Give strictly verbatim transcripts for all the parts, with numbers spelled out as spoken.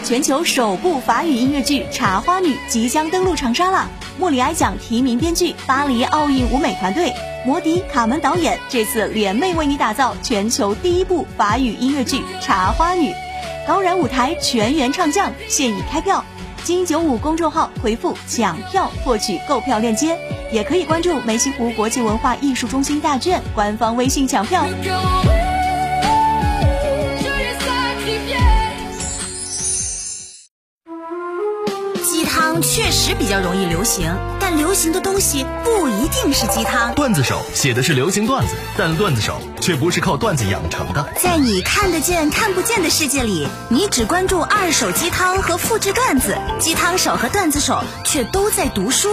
全球首部法语音乐剧《茶花女》即将登陆长沙了。莫里埃奖提名编剧，巴黎奥运舞美团队，摩迪、卡门导演，这次联袂为你打造全球第一部法语音乐剧《茶花女》。高燃舞台全员唱将，现已开票。金九五公众号回复抢票获取购票链接，也可以关注梅溪湖国际文化艺术中心大剧院官方微信抢票。 鸡汤确实比较容易流行，但流行的东西不一定是鸡汤。 段子手写的是流行段子，但段子手却不是靠段子养成的。 在你看得见看不见的世界里，你只关注二手鸡汤和复制段子，鸡汤手和段子手却都在读书。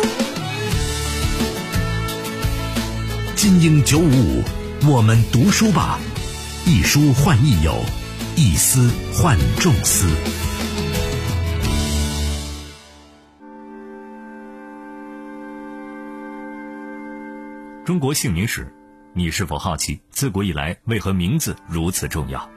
金鹰九五五，我们读书吧，一书换一友，一思换众思。 中国姓名史，你是否好奇自古以来为何名字如此重要？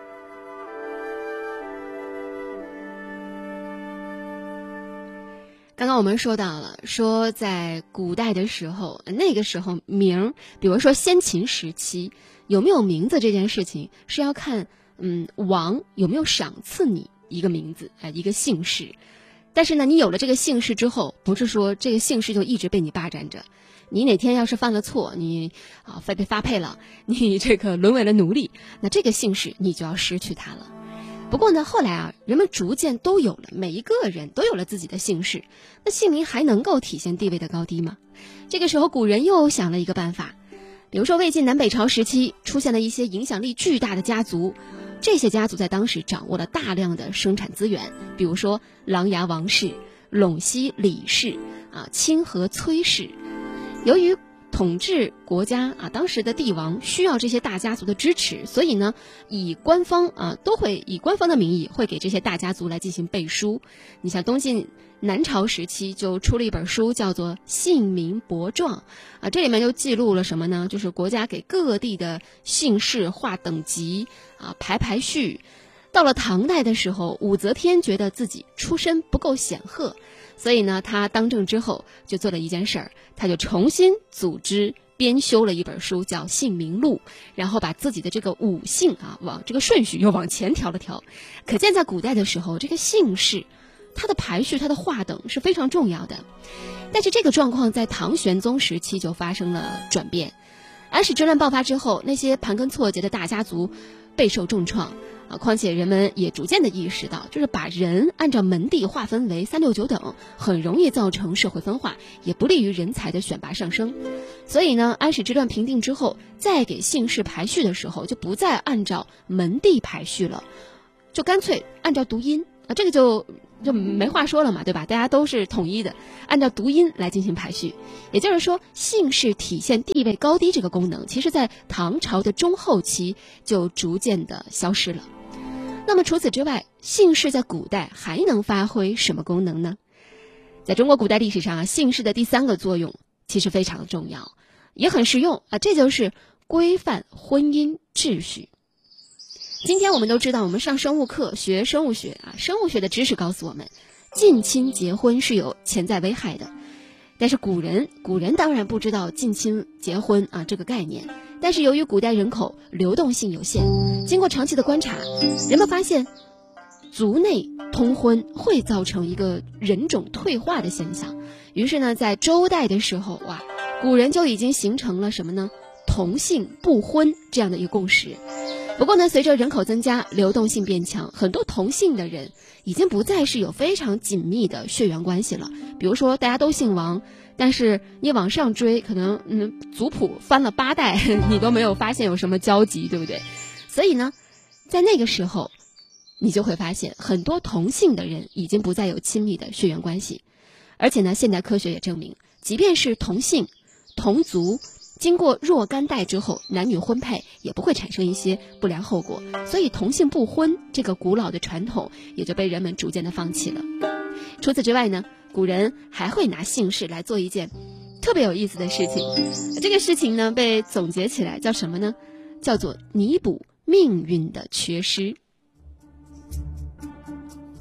刚刚我们说到了，说在古代的时候，那个时候名，比如说先秦时期有没有名字这件事情是要看嗯王有没有赏赐你一个名字，哎，一个姓氏。但是呢，你有了这个姓氏之后，不是说这个姓氏就一直被你霸占着。你哪天要是犯了错，你啊被被发配了，你这个沦为了奴隶，那这个姓氏你就要失去它了。不过呢，后来啊，人们逐渐都有了，每一个人都有了自己的姓氏，那姓名还能够体现地位的高低吗？这个时候，古人又想了一个办法，比如说魏晋南北朝时期出现了一些影响力巨大的家族，这些家族在当时掌握了大量的生产资源，比如说琅琊王氏、陇西李氏啊、清河崔氏。由于统治国家啊，当时的帝王需要这些大家族的支持，所以呢，以官方啊都会以官方的名义会给这些大家族来进行背书。你像东晋南朝时期就出了一本书，叫做《姓名簿状》啊，这里面就记录了什么呢？就是国家给各地的姓氏划等级啊，排排序。到了唐代的时候，武则天觉得自己出身不够显赫，所以呢，他当政之后就做了一件事儿，他就重新组织编修了一本书，叫《姓名录》，然后把自己的这个五姓啊，往这个顺序又往前调了调。可见在古代的时候，这个姓氏它的排序、它的划等是非常重要的。但是这个状况在唐玄宗时期就发生了转变。安史之乱爆发之后，那些盘根错节的大家族备受重创啊，况且人们也逐渐的意识到，就是把人按照门第划分为三六九等，很容易造成社会分化，也不利于人才的选拔上升。所以呢，安史之乱平定之后，再给姓氏排序的时候，就不再按照门第排序了，就干脆按照读音啊，这个就就没话说了嘛，对吧？大家都是统一的，按照读音来进行排序。也就是说，姓氏体现地位高低这个功能，其实在唐朝的中后期就逐渐的消失了。那么除此之外，姓氏在古代还能发挥什么功能呢？在中国古代历史上啊，姓氏的第三个作用其实非常的重要，也很实用啊，这就是规范婚姻秩序。今天我们都知道，我们上生物课学生物学啊，生物学的知识告诉我们，近亲结婚是有潜在危害的。但是古人古人当然不知道近亲结婚啊这个概念，但是由于古代人口流动性有限，经过长期的观察，人们发现族内通婚会造成一个人种退化的现象。于是呢，在周代的时候，哇，古人就已经形成了什么呢？同姓不婚这样的一个共识。不过呢，随着人口增加，流动性变强，很多同姓的人已经不再是有非常紧密的血缘关系了。比如说大家都姓王，但是你往上追，可能嗯族谱翻了八代，你都没有发现有什么交集，对不对？所以呢，在那个时候，你就会发现很多同姓的人已经不再有亲密的血缘关系。而且呢，现代科学也证明，即便是同姓、同族，经过若干代之后，男女婚配也不会产生一些不良后果，所以同姓不婚这个古老的传统也就被人们逐渐的放弃了。除此之外呢，古人还会拿姓氏来做一件特别有意思的事情，这个事情呢被总结起来叫什么呢？叫做弥补命运的缺失。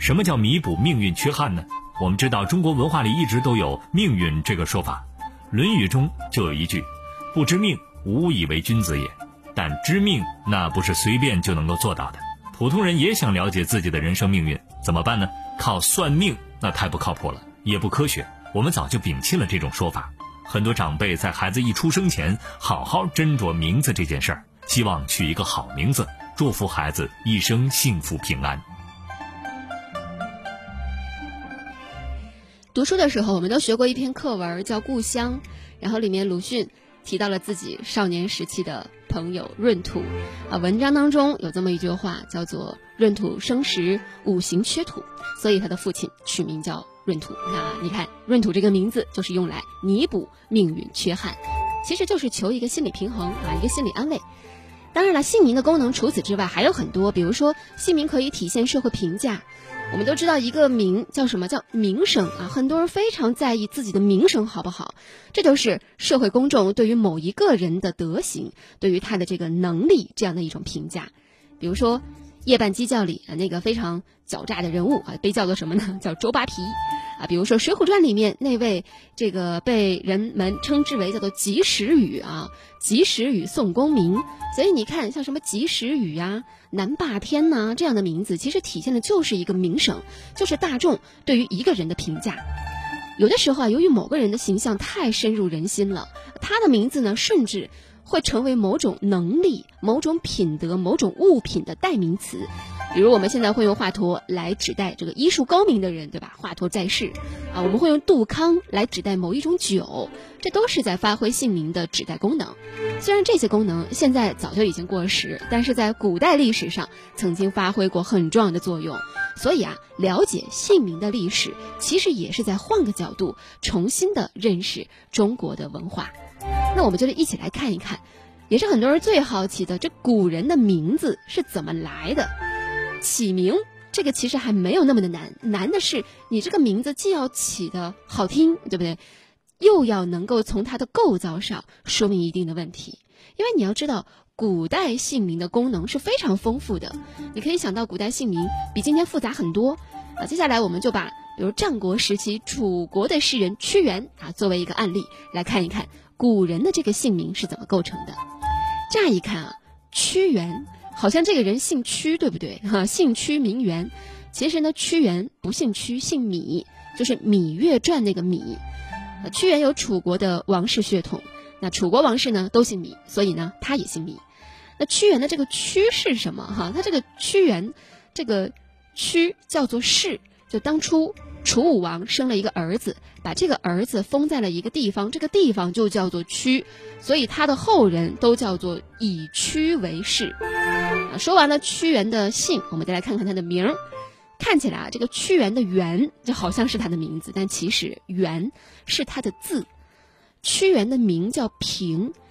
什么叫弥补命运缺憾呢？我们知道中国文化里一直都有命运这个说法，《论语》中就有一句，不知命，无以为君子也。但知命那不是随便就能够做到的，普通人也想了解自己的人生命运，怎么办呢？靠算命那太不靠谱了，也不科学，我们早就摒弃了这种说法。很多长辈在孩子一出生前好好斟酌名字这件事儿，希望取一个好名字，祝福孩子一生幸福平安。 读书的时候我们都学过一篇课文叫《故乡》，然后里面鲁迅提到了自己少年时期的朋友闰土啊，文章当中有这么一句话，叫做闰土生时五行缺土，所以他的父亲取名叫闰土。那你看闰土这个名字就是用来弥补命运缺憾，其实就是求一个心理平衡啊，一个心理安慰。当然了，姓名的功能除此之外还有很多，比如说姓名可以体现社会评价。我们都知道一个名叫什么，叫名声啊，很多人非常在意自己的名声好不好，这就是社会公众对于某一个人的德行，对于他的这个能力这样的一种评价。比如说夜半鸡叫里啊，那个非常狡诈的人物啊，被叫做什么呢？叫周扒皮啊。比如说《水浒传》里面那位这个被人们称之为叫做及时雨啊，及时雨宋公明。所以你看，像什么及时雨呀、南霸天呐、啊、这样的名字，其实体现的就是一个名声，就是大众对于一个人的评价。有的时候啊，由于某个人的形象太深入人心了，他的名字呢，甚至会成为某种能力、某种品德、某种物品的代名词。比如我们现在会用华佗来指代这个医术高明的人，对吧？华佗在世啊，我们会用杜康来指代某一种酒，这都是在发挥姓名的指代功能。虽然这些功能现在早就已经过时，但是在古代历史上曾经发挥过很重要的作用。所以啊，了解姓名的历史，其实也是在换个角度重新的认识中国的文化。那我们就一起来看一看，也是很多人最好奇的，这古人的名字是怎么来的。起名这个其实还没有那么的难，难的是你这个名字既要起的好听，对不对？又要能够从它的构造上说明一定的问题。因为你要知道，古代姓名的功能是非常丰富的，你可以想到古代姓名比今天复杂很多啊。接下来我们就把比如战国时期楚国的诗人屈原啊作为一个案例来看一看古人的这个姓名是怎么构成的。乍一看啊，屈原好像这个人姓屈，对不对？哈，姓屈名原。其实呢，屈原不姓屈，姓芈，就是《芈月传》那个芈。呃，屈原有楚国的王室血统，那楚国王室呢都姓芈，所以呢他也姓芈。那屈原的这个屈是什么？哈，他这个屈原，这个屈叫做氏，就当初楚武王生了一个儿子，把这个儿子封在了一个地方，这个地方就叫做屈，所以他的后人都叫做以屈为氏。啊，说完了屈原的姓，我们再来看看他的名儿。看起来啊，这个屈原的原就好像是他的名字，但其实原是他的字。屈原的名叫平，